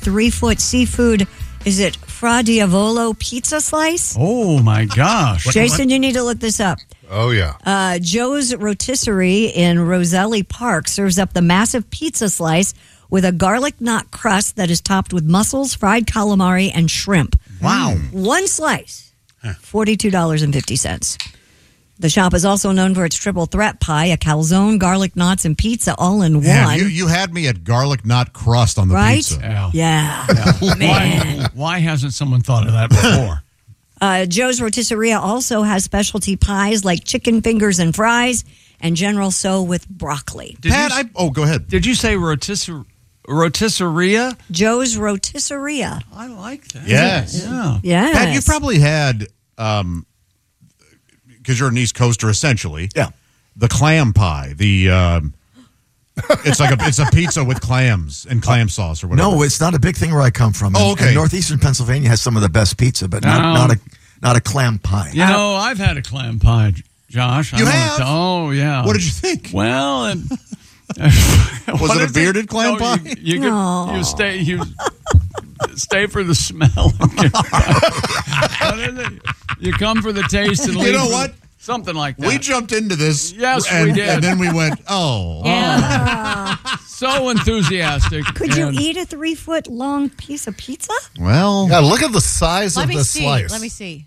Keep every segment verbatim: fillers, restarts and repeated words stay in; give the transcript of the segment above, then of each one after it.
three-foot seafood, is it Fra Diavolo pizza slice? Oh, my gosh. Jason, you need to look this up. Oh, yeah. Uh, Joe's Rotisserie in Roselli Park serves up the massive pizza slice with a garlic knot crust that is topped with mussels, fried calamari, and shrimp. Wow. One slice, forty-two dollars and fifty cents. The shop is also known for its triple threat pie, a calzone, garlic knots, and pizza all in Man, one. you, you had me at garlic knot crust on the Right? pizza. Yeah. Yeah. Yeah. Man. Why, why hasn't someone thought of that before? Uh, Joe's Rotisserie also has specialty pies like chicken fingers and fries and General So with broccoli. Did Pat, you, I, oh, go ahead. did you say rotisserie? Rotisserie? Joe's Rotisserie. I like that. Yes. Yeah. Yes. Pat, you probably had, um, because you're an East Coaster essentially. Yeah. The clam pie. The um, it's like a it's a pizza with clams and clam sauce or whatever. No, it's not a big thing where I come from. Oh, And- okay. and Northeastern Pennsylvania has some of the best pizza, but not, No. not a not a clam pie. You know, I've had a clam pie, Josh. I You wanna have? tell- oh, yeah. What did you think? Well, and, Was it a bearded clam no, pie? You, you, could- Aw. you stay you stay for the smell. What is it? You come for the taste and You leave know for- what? Something like that. We jumped into this. Yes, and, we did. And then we went, oh. Yeah. So enthusiastic. Could you And- eat a three-foot long piece of pizza? Well, Yeah, look at the size Let of me the see. slice. Let me see.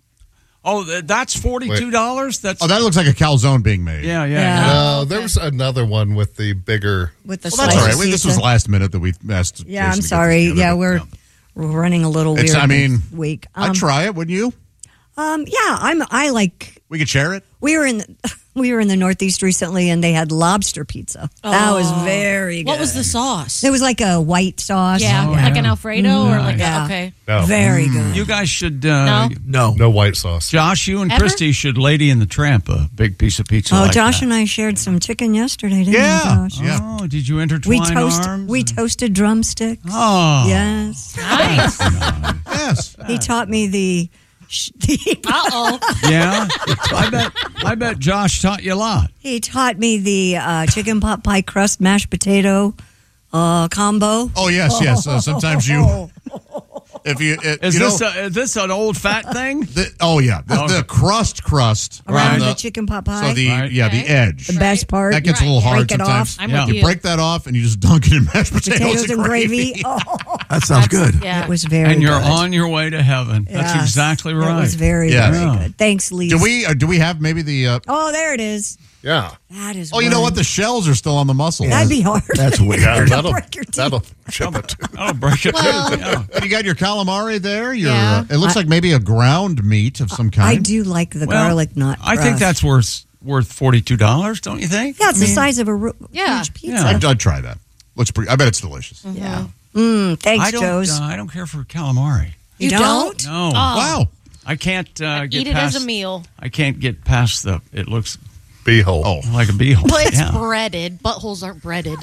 Oh, th- that's forty-two dollars? That's oh, that looks like a calzone being made. yeah, yeah. Yeah. yeah. No, okay. there was another one with the bigger. With the Well, slice that's all right. of Wait, this pizza? was last minute that we asked. Yeah, Jason I'm to get sorry. this Yeah, together, we're, but, we're running a little It's- weird I mean, this week. I'd Um, try it, wouldn't you? um, yeah, I'm. I like. We could share it. We were in. We were in the Northeast recently, and they had lobster pizza. That was Oh. very good. What was the sauce? It was like a white sauce. Yeah, Oh, like yeah. an Alfredo or like Yeah. a, okay. No, Very good. You guys should uh, No? No. no white sauce. Josh, you and Ever? Christy should Lady in the Tramp a big piece of pizza. Oh, like Josh that. and I shared some chicken yesterday, didn't Yeah. we, Josh? Yeah. Oh, did you intertwine We toast. arms? We toasted drumsticks. Oh. Yes. Nice. Yes. He taught me the. sh- the Uh-oh. Yeah. I bet I bet Josh taught you a lot. he taught me the uh, chicken pot pie crust mashed potato uh, combo. Oh yes, yes. Uh, sometimes you, if you, it, Is you this know, a, is this an old fat thing? the, oh yeah, the, Okay. the crust, crust Around on the chicken pot pie. So the Right. yeah, Okay. the edge. The best part. That gets a little Right. hard Break it sometimes. off. I'm Yeah. with You you. break that off and you just dunk it in mashed potatoes, Potatoes and gravy. Oh, That sounds good. Yeah. it was very And you're good. on your way to heaven. That's Yes. exactly right. It was very, Yeah. very Yeah. good. Thanks, Lisa. Do we? Uh, do we have maybe the? Uh, Oh, there it is. Yeah, That is. oh, you know one. what? The shells are still on the mussels. That'd be hard. That's weird. yeah It'll that'll break your teeth. that'll chip it. Oh, break it. Well- too. Yeah. And you got your calamari there. Your, Yeah. uh, it looks I- like maybe a ground meat of some kind. I do like the Well, garlic nut. I think crust. that's worth worth forty-two dollars, don't you think? Yeah, it's I the mean, size of a ru- Yeah. huge pizza. Yeah. I'd, I'd try that. Looks pretty. I bet it's delicious. Yeah. Mm, thanks, I don't. Joe's. Uh, I don't care for calamari. you You don't? No. Oh. Wow. I can't uh, get Eat it past. as a meal. I can't get past the. It looks Beehole. Oh, like a beehole. Well, it's yeah. breaded. Buttholes aren't breaded.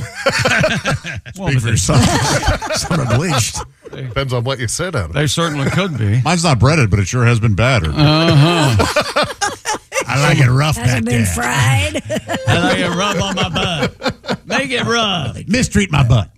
Well, Speak but for they, yourself. Some are bleached. Depends on what you sit on it. they certainly could be. Mine's not breaded, but it sure has been battered. Uh-huh. I like it rough Hasn't back been there. fried. I like it rub on my butt. Make it rub. Mistreat my butt.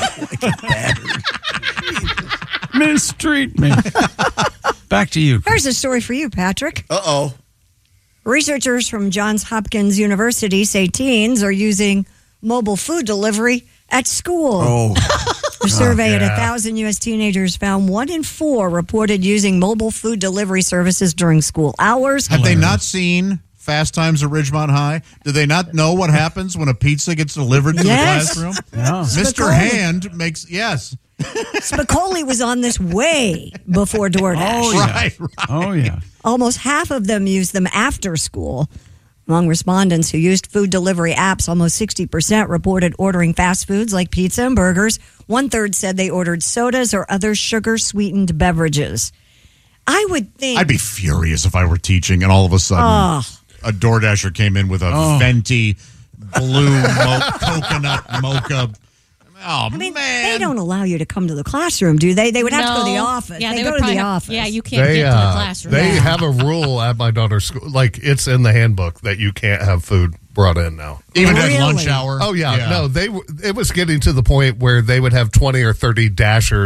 Mistreat me. Back to you. Here's a story for you, Patrick. Uh oh. Researchers from Johns Hopkins University say teens are using mobile food delivery at school. Oh. A survey at yeah. one thousand U S teenagers found one in four reported using mobile food delivery services during school hours. Have they not seen Fast Times at Ridgemont High? Do they not know what happens when a pizza gets delivered to Yes. the classroom? Yeah. Mister Spicoli. Hand makes, yes. Spicoli was on this way before DoorDash. Oh, yeah. Right, right. Oh, yeah. Almost half of them used them after school. Among respondents who used food delivery apps, almost sixty percent reported ordering fast foods like pizza and burgers. One third said they ordered sodas or other sugar-sweetened beverages. I would think... I'd be furious if I were teaching and all of a sudden Oh. a DoorDasher came in with a Oh. venti blue mo- coconut mocha. Oh, I mean, man. they don't allow you to come to the classroom, do they? They would have to go to the No. office. Yeah, they, they go would to probably the have- office. Yeah, you can't They get to the uh, classroom. they Yeah. have a rule at my daughter's school. Like it's in the handbook that you can't have food brought in now. Even Really? at lunch hour. Oh yeah, no, they w- it was getting to the point where they would have twenty or thirty dashers